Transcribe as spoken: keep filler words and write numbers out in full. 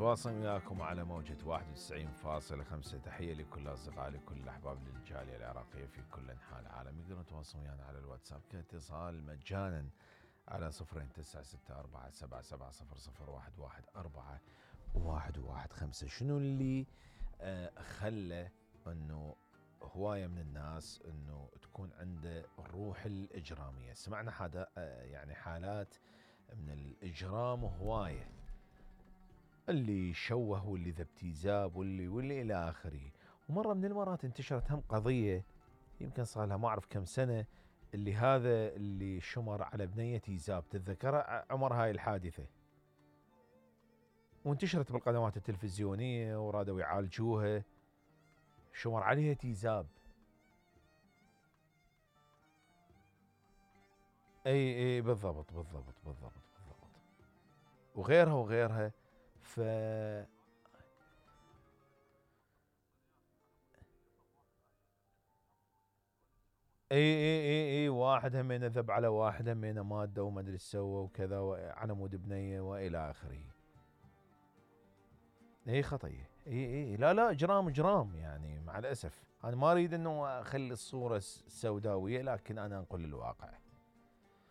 نتواصل وياكم على موجة واحد وتسعين فاصلة خمسة. تحية لكل أصدقائي لكل الأحباب للجالية العراقية في كل أنحاء العالم. يقدرون يتواصلون ويانا على الواتساب كاتصال مجانا على صفرين تسعة ستة أربعة سبعة سبعة صفر صفر واحد واحد أربعة واحد واحد خمسة. شنو اللي آه خلى أنه هواية من الناس أنه تكون عنده الروح الإجرامية؟ سمعنا حدا آه يعني حالات من الإجرام هواية، اللي شوه واللي ذا ابتزاب واللي واللي إلى آخره. ومرة من المرات انتشرت هم قضية يمكن صار لها ما أعرف كم سنة، اللي هذا اللي شمر على بنية إيزاب، تتذكر عمر هاي الحادثة؟ وانتشرت بالقنوات التلفزيونية ورادوا يعالجوها، شمر عليها تيزاب. اي اي بالضبط بالضبط بالضبط بالضبط وغيرها وغيرها. ف اي اي اي اي واحد همينه ذب على واحد، همينه ماده وما ادري ايش سوى وكذا على مود بنيه والى اخره. اي خطيه، اي اي لا لا اجرام اجرام يعني. مع الاسف انا ما اريد انه اخلي الصوره سوداويه، لكن انا انقل الواقع.